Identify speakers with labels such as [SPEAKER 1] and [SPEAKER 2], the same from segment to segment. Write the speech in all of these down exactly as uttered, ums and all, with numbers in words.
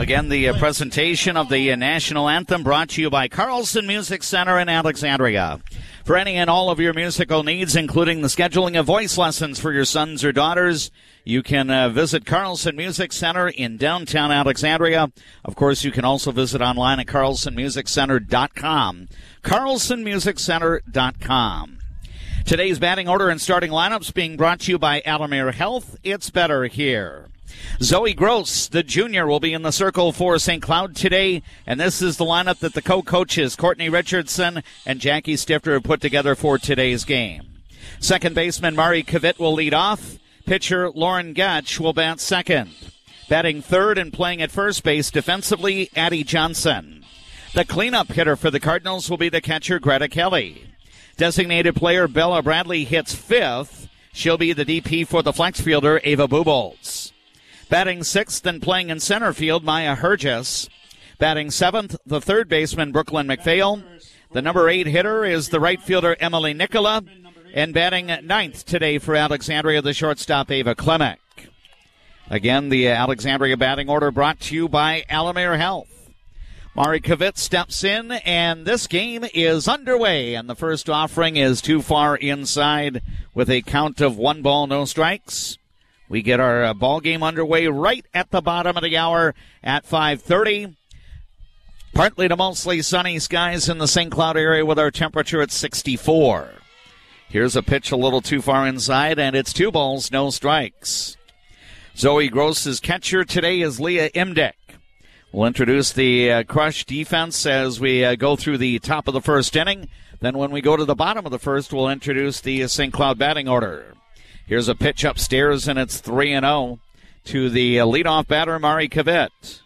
[SPEAKER 1] Again, the uh, presentation of the uh, national anthem brought to you by Carlson Music Center in Alexandria. For any and all of your musical needs, including the scheduling of voice lessons for your sons or daughters, you can uh, visit Carlson Music Center in downtown Alexandria. Of course, you can also visit online at carlson music center dot com. carlson music center dot com. Today's batting order and starting lineups being brought to you by Alamere Health. It's better here. Zoe Gross, the junior, will be in the circle for Saint Cloud today, and this is the lineup that the co-coaches Courtney Richardson and Jackie Stifter have put together for today's game. Second baseman Mari Kavit will lead off. Pitcher Lauren Gatch will bat second. Batting third and playing at first base defensively, Addie Johnson. The cleanup hitter for the Cardinals will be the catcher Greta Kelly. Designated player Bella Bradley hits fifth. She'll be the D P for the flex fielder Ava Bubolz. Batting sixth and playing in center field, Maya Hergis. Batting seventh, the third baseman Brooklyn McPhail. The number eight hitter is the right fielder Emily Nicola. And batting ninth today for Alexandria, the shortstop Ava Klemek. Again, the Alexandria batting order brought to you by Alamere Health. Mari Kavit steps in, and this game is underway. And the first offering is too far inside with a count of one ball, no strikes. We get our uh, ball game underway right at the bottom of the hour at five thirty. Partly to mostly sunny skies in the Saint Cloud area with our temperature at sixty-four. Here's a pitch a little too far inside, and it's two balls, no strikes. Zoe Gross's catcher today is Leah Imdick. We'll introduce the uh, Crush defense as we uh, go through the top of the first inning. Then when we go to the bottom of the first, we'll introduce the uh, Saint Cloud batting order. Here's a pitch upstairs, and it's three and oh to the uh, leadoff batter, Mari Kavit.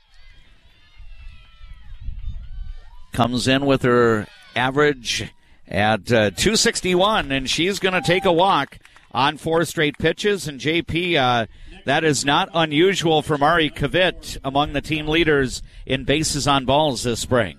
[SPEAKER 1] Comes in with her average at uh, two sixty-one, and she's going to take a walk on four straight pitches. And J P, uh, that is not unusual for Mari Kavit among the team leaders in bases on balls this spring.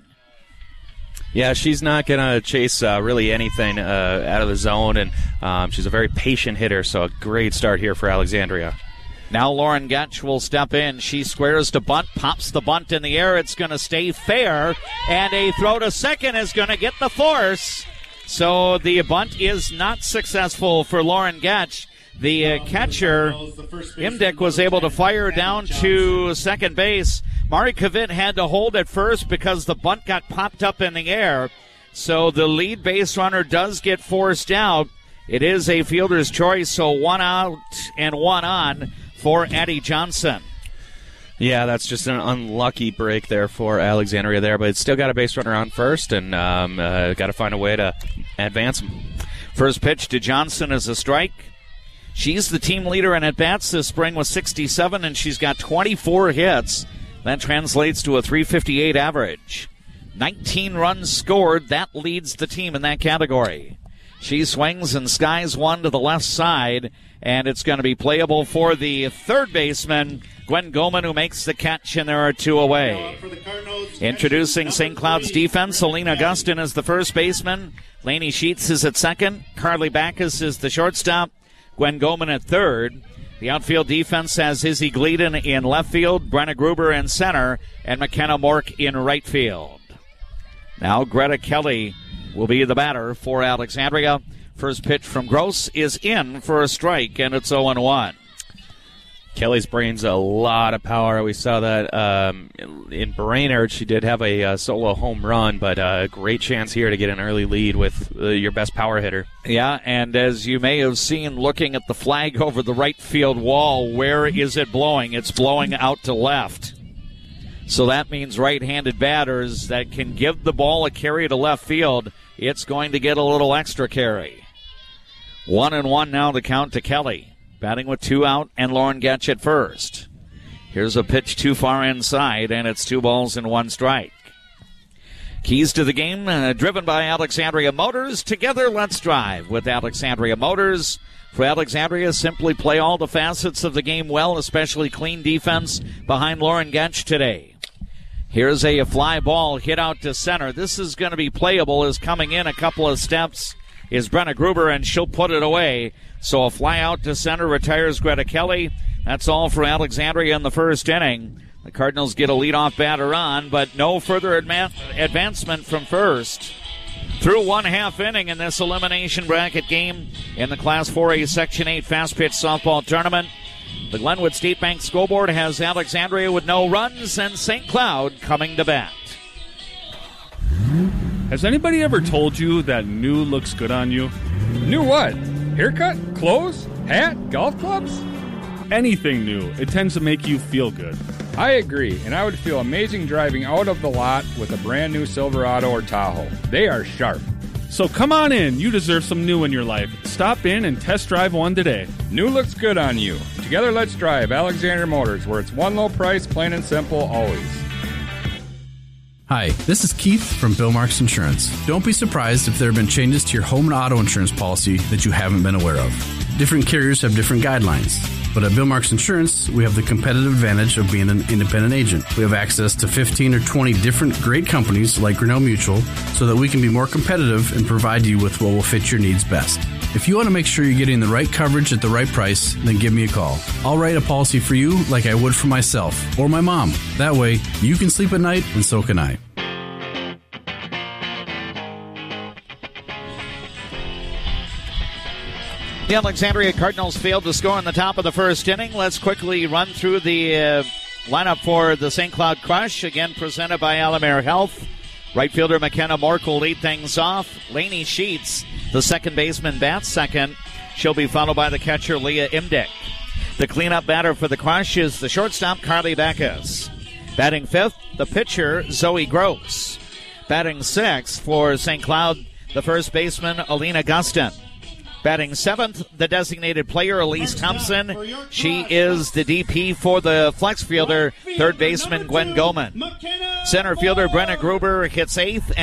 [SPEAKER 2] Yeah, she's not going to chase uh, really anything uh, out of the zone, and um, she's a very patient hitter, so a great start here for Alexandria.
[SPEAKER 1] Now Lauren Gatch will step in. She squares to bunt, pops the bunt in the air. It's going to stay fair, and a throw to second is going to get the force. So the bunt is not successful for Lauren Gatch. The uh, catcher, Imdick, was able to fire down to second base. Mari Kavit had to hold at first because the bunt got popped up in the air. So the lead base runner does get forced out. It is a fielder's choice, so one out and one on for Addie Johnson.
[SPEAKER 2] Yeah, that's just an unlucky break there for Alexandria there, but it's still got a base runner on first, and um, uh, got to find a way to advance him.
[SPEAKER 1] First pitch to Johnson is a strike. She's the team leader in at-bats this spring with sixty-seven, and she's got twenty-four hits. That translates to a three fifty-eight average. nineteen runs scored. That leads the team in that category. She swings and skies one to the left side, and it's going to be playable for the third baseman, Gwen Goman, who makes the catch, and there are two away. Introducing Saint Cloud's defense, Alina Gustin is the first baseman. Lainey Sheets is at second. Carly Backus is the shortstop. Gwen Goman at third. The outfield defense has Izzy Gleeden in left field, Brenna Gruber in center, and McKenna Mork in right field. Now Greta Kelly will be the batter for Alexandria. First pitch from Gross is in for a strike, and it's oh and one.
[SPEAKER 2] Kelly's brings a lot of power. We saw that um, in Brainerd. She did have a uh, solo home run, but a uh, great chance here to get an early lead with uh, your best power hitter.
[SPEAKER 1] Yeah, and as you may have seen looking at the flag over the right field wall, where is it blowing? It's blowing out to left. So that means right-handed batters that can give the ball a carry to left field, it's going to get a little extra carry. One and one now to count to Kelly. Batting with two out and Lauren Gatch at first. Here's a pitch too far inside, and it's two balls and one strike. Keys to the game uh, driven by Alexandria Motors. Together, let's drive with Alexandria Motors. For Alexandria, simply play all the facets of the game well, especially clean defense behind Lauren Gatch today. Here's a fly ball hit out to center. This is going to be playable as coming in a couple of steps is Brenna Gruber, and she'll put it away. So a fly out to center retires Greta Kelly. That's all for Alexandria in the first inning. The Cardinals get a leadoff batter on, but no further adma- advancement from first. Through one half inning in this elimination bracket game in the Class four A Section eight Fast Pitch Softball Tournament, the Glenwood State Bank scoreboard has Alexandria with no runs and Saint Cloud coming to bat.
[SPEAKER 3] Has anybody ever told you that new looks good on you?
[SPEAKER 4] New what? Haircut? Clothes? Hat? Golf clubs?
[SPEAKER 3] Anything new. It tends to make you feel good.
[SPEAKER 4] I agree, and I would feel amazing driving out of the lot with a brand new Silverado or Tahoe. They are sharp.
[SPEAKER 3] So come on in. You deserve some new in your life. Stop in and test drive one today.
[SPEAKER 4] New looks good on you. Together, let's drive Alexander Motors, where it's one low price, plain and simple, always.
[SPEAKER 5] Hi, this is Keith from Bill Marks Insurance. Don't be surprised if there have been changes to your home and auto insurance policy that you haven't been aware of. Different carriers have different guidelines. But at Bill Marks Insurance, we have the competitive advantage of being an independent agent. We have access to fifteen or twenty different great companies like Grinnell Mutual so that we can be more competitive and provide you with what will fit your needs best. If you want to make sure you're getting the right coverage at the right price, then give me a call. I'll write a policy for you like I would for myself or my mom. That way, you can sleep at night and so can I.
[SPEAKER 1] The Alexandria Cardinals failed to score in the top of the first inning. Let's quickly run through the uh, lineup for the Saint Cloud Crush, again presented by Alamere Health. Right fielder McKenna Mork will lead things off. Lainey Sheets, the second baseman, bats second. She'll be followed by the catcher, Leah Imdick. The cleanup batter for the Crush is the shortstop, Carly Backus. Batting fifth, the pitcher, Zoe Gross. Batting sixth for Saint Cloud, the first baseman, Alina Gustin. Batting seventh, the designated player, Elise Thompson. She is the D P for the flex fielder, third baseman, Gwen Goman. Center fielder, Brenna Gruber hits eighth. And